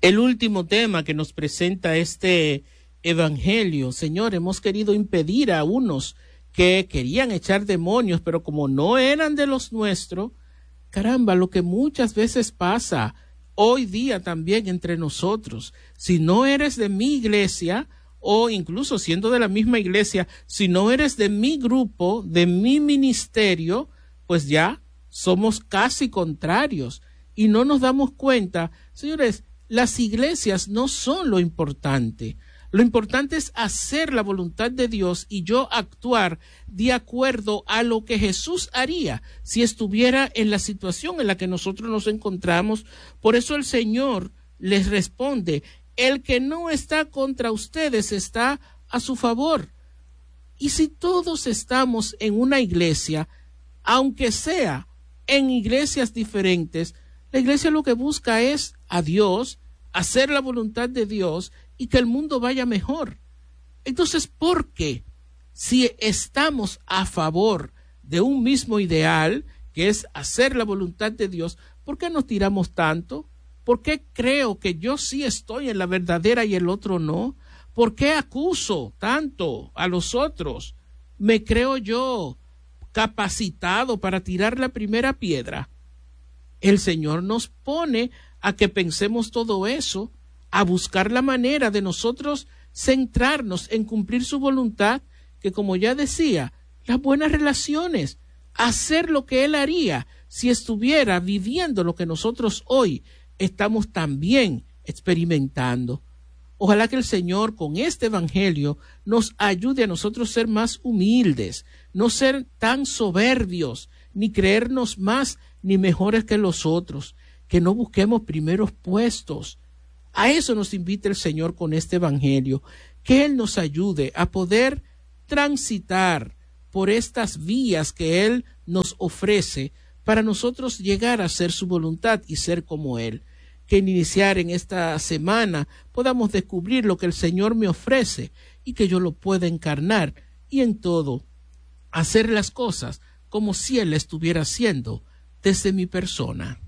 El último tema que nos presenta este evangelio, Señor, hemos querido impedir a unos que querían echar demonios, pero como no eran de los nuestros, caramba, lo que muchas veces pasa hoy día también entre nosotros, si no eres de mi iglesia, o incluso siendo de la misma iglesia, si no eres de mi grupo, de mi ministerio, pues ya somos casi contrarios y no nos damos cuenta. Señores, las iglesias no son lo importante. Lo importante es hacer la voluntad de Dios y yo actuar de acuerdo a lo que Jesús haría si estuviera en la situación en la que nosotros nos encontramos. Por eso el Señor les responde: el que no está contra ustedes está a su favor. Y si todos estamos en una iglesia, aunque sea en iglesias diferentes, la iglesia lo que busca es a Dios, hacer la voluntad de Dios y que el mundo vaya mejor. Entonces, ¿por qué? Si estamos a favor de un mismo ideal, que es hacer la voluntad de Dios, ¿por qué nos tiramos tanto? ¿Por qué creo que yo sí estoy en la verdadera y el otro no? ¿Por qué acuso tanto a los otros? ¿Me creo yo capacitado para tirar la primera piedra? El Señor nos pone a que pensemos todo eso, a buscar la manera de nosotros centrarnos en cumplir su voluntad, que como ya decía, las buenas relaciones, hacer lo que Él haría si estuviera viviendo lo que nosotros hoy estamos también experimentando. Ojalá que el Señor con este evangelio nos ayude a nosotros ser más humildes, no ser tan soberbios, ni creernos más ni mejores que los otros, que no busquemos primeros puestos. A eso nos invita el Señor con este evangelio, que Él nos ayude a poder transitar por estas vías que Él nos ofrece para nosotros llegar a hacer su voluntad y ser como Él. Que en iniciar en esta semana podamos descubrir lo que el Señor me ofrece y que yo lo pueda encarnar y en todo hacer las cosas como si Él estuviera haciendo desde mi persona.